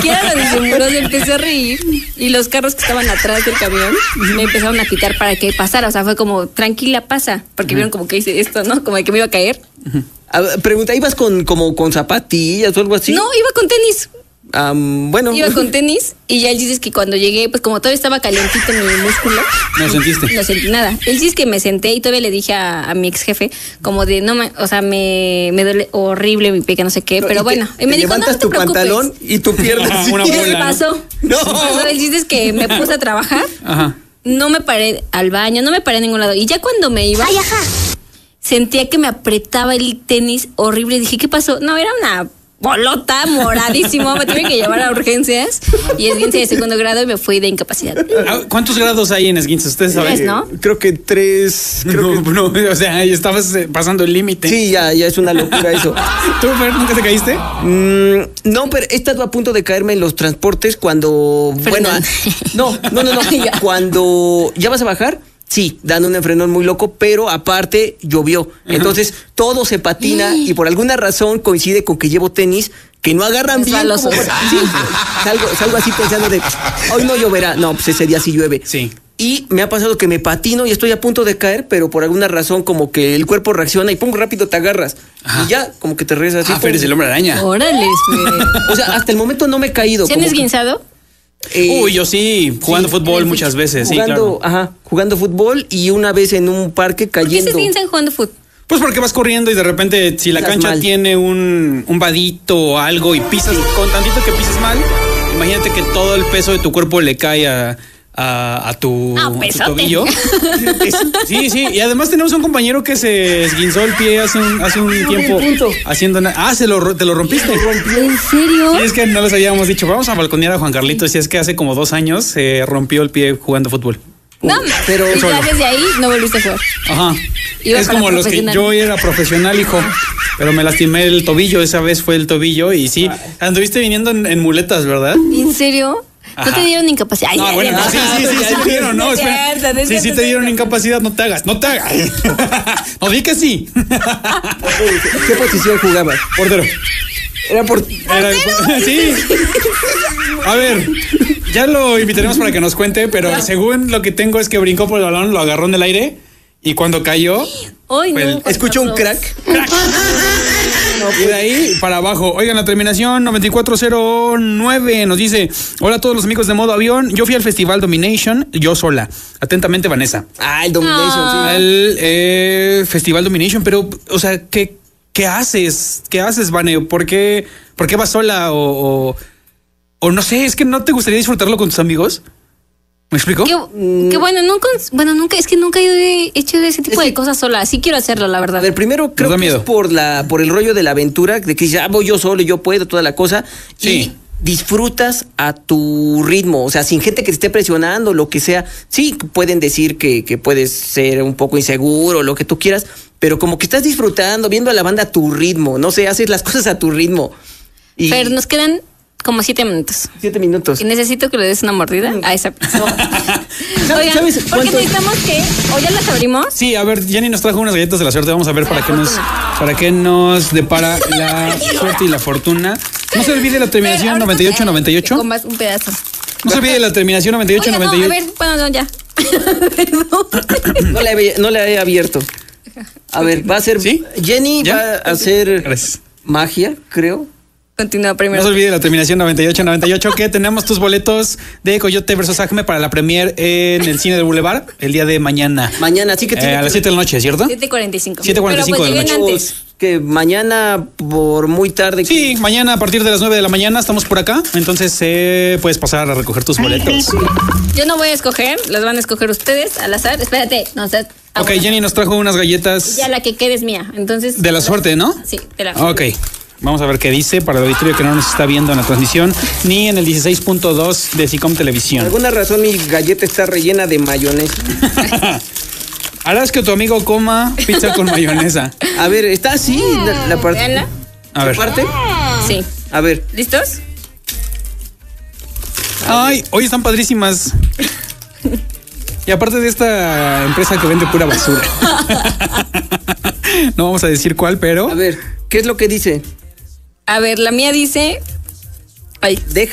siquiera lo disimuló, se empezó a reír. Y los carros que estaban atrás del camión me empezaron a pitar para que pasara. O sea, fue como, tranquila, pasa. Porque vieron como que hice esto, ¿no? Como de que me iba a caer. Pregunta, ¿ibas con zapatillas o algo así? No, iba con tenis. Bueno. Iba con tenis y ya él dice que cuando llegué, pues como todavía estaba calientito mi músculo. ¿No sentiste? No sentí nada. Él dice que me senté y todavía le dije a mi ex jefe como de, o sea, me duele horrible mi pie, que no sé qué, pero bueno. Y me dijo, levantas tu pantalón y tu pierna. Una bola, ¿Qué pasó? No. El chiste es que me puse a trabajar. Ajá. No me paré al baño, no me paré a ningún lado. Y ya cuando me iba, sentía que me apretaba el tenis horrible. Dije, ¿qué pasó? No, era una bolota moradísimo, me tuve que llevar a urgencias y esguince de 2º grado y me fui de incapacidad. ¿Cuántos grados hay en esguince? ¿Ustedes saben? 3, ¿no? Creo que 3. No, o sea, estabas pasando el límite. Sí, ya es una locura eso. ¿Tú, Fer, nunca te caíste? No, pero he estado a punto de caerme en los transportes cuando... Fernando. Bueno, no. Cuando ya vas a bajar, sí, dan un enfrenón muy loco, pero aparte llovió. Entonces todo se patina y por alguna razón coincide con que llevo tenis que no agarran bien. Sí, salgo así pensando de, hoy no lloverá. No, pues ese día sí llueve. Sí. Y me ha pasado que me patino y estoy a punto de caer, pero por alguna razón como que el cuerpo reacciona y pum, rápido te agarras. Ajá. Y ya, como que te regresas así. Fer es el hombre araña. Órale, O sea, hasta el momento no me he caído. ¿Se han esguinzado? Yo sí, jugando fútbol muchas veces, jugando, sí, claro. Jugando fútbol y una vez en un parque cayendo. ¿Por qué se esguinzan jugando fútbol? Pues porque vas corriendo y de repente si la cancha tiene un vadito o algo y pisas, con tantito que pises mal, imagínate que todo el peso de tu cuerpo le cae a tu tobillo. Sí, y además tenemos un compañero que se esguinzó el pie hace un tiempo haciendo te lo rompiste. ¿En serio? Sí, es que no les habíamos dicho, vamos a balconear a Juan Carlitos, y es que hace como 2 años se rompió el pie jugando fútbol. No, pero y ya desde ahí no volviste a jugar. Ajá. Es como los que yo era profesional, hijo, pero me lastimé el tobillo, esa vez fue el tobillo y sí, anduviste viniendo en muletas, ¿verdad? ¿En serio? ¿No te dieron incapacidad? No, bueno, sí te dieron, no, espera. Sí te dieron incapacidad, no te hagas. No, di que sí. ¿Qué posición jugabas? Portero. Sí. A ver, ya lo invitaremos para que nos cuente, pero según lo que tengo es que brincó por el balón, lo agarró en el aire y cuando cayó, escuchó un crack. Y de ahí para abajo. Oigan, la terminación 9409 nos dice: hola a todos los amigos de Modo Avión. Yo fui al Festival Domination, yo sola. Atentamente, Vanessa. El Domination, sí. El Festival Domination, pero, o sea, ¿qué haces? ¿Qué haces, Vane? ¿Por qué vas sola? O no sé, es que no te gustaría disfrutarlo con tus amigos. ¿Me explico? Que bueno, nunca, es que nunca he hecho ese tipo de cosas sola. Sí quiero hacerlo, la verdad. A ver, primero creo que es por el rollo de la aventura, de que ya voy yo solo, yo puedo, toda la cosa. Sí. Y disfrutas a tu ritmo, o sea, sin gente que te esté presionando, lo que sea. Sí, pueden decir que puedes ser un poco inseguro, lo que tú quieras, pero como que estás disfrutando, viendo a la banda a tu ritmo, no sé, haces las cosas a tu ritmo. Pero nos quedan como 7 minutos. 7 minutos. Y necesito que le des una mordida a esa persona. Oigan, ¿sabes porque necesitamos que... ¿O ya las abrimos? Sí, a ver, Jenny nos trajo unas galletas de la suerte. Vamos a ver para qué nos depara la suerte y la fortuna. No se olvide la terminación 9898. Con más un pedazo. No se olvide la terminación 9898. No, a ver, bueno, no, ya. No la he abierto. A ver, va a ser... ¿Sí? Jenny va a hacer magia, creo. Continúa primero. No se olvide la terminación 9898 que tenemos tus boletos de Coyote versus Acme para la premier en el Cine del Boulevard el día de mañana. Mañana, sí que a las 7 de la noche, ¿cierto? 7:45. 7:45 de la noche. Antes. Que mañana por muy tarde. Sí, mañana a partir de las 9 de la mañana estamos por acá. Entonces puedes pasar a recoger tus boletos. Yo no voy a escoger, los van a escoger ustedes al azar. Espérate, no sé. Ok, Jenny nos trajo unas galletas. Ya la que quede es mía, entonces. De la suerte, ¿no? Sí, de la suerte. Ok. Vamos a ver qué dice para el auditorio que no nos está viendo en la transmisión ni en el 16.2 de Sicom Televisión. Por alguna razón mi galleta está rellena de mayonesa. Harás que tu amigo coma pizza con mayonesa. A ver, está así la parte. ¿Veanla? A ver. ¿La parte? Sí. A ver. ¿Listos? Ay, hoy están padrísimas. Y aparte de esta empresa que vende pura basura. No vamos a decir cuál, pero... A ver, ¿qué es lo que dice? A ver, la mía dice... Ay, deja